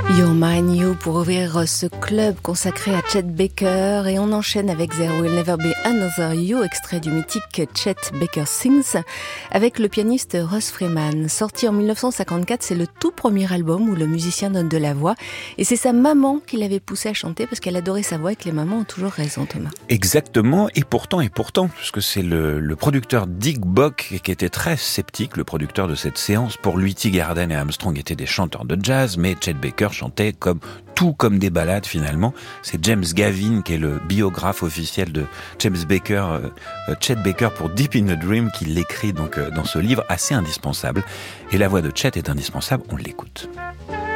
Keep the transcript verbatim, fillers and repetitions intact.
You're Mine You pour ouvrir ce club consacré à Chet Baker, et on enchaîne avec There Will Never Be Another You, extrait du mythique Chet Baker Sings, avec le pianiste Russ Freeman. Sorti en dix-neuf cent cinquante-quatre, c'est le tout premier album où le musicien donne de la voix, et c'est sa maman qui l'avait poussé à chanter parce qu'elle adorait sa voix et que les mamans ont toujours raison, Thomas. Exactement, et pourtant, et pourtant, puisque c'est le, le producteur Dick Bock qui était très sceptique, le producteur de cette séance. Pour lui, Tea Garden et Armstrong étaient des chanteurs de jazz, mais Chet Baker chantait comme tout comme des ballades finalement. C'est James Gavin, qui est le biographe officiel de James Baker, euh, Chet Baker pour Deep in a Dream, qui l'écrit donc euh, dans ce livre assez indispensable. Et la voix de Chet est indispensable, on l'écoute.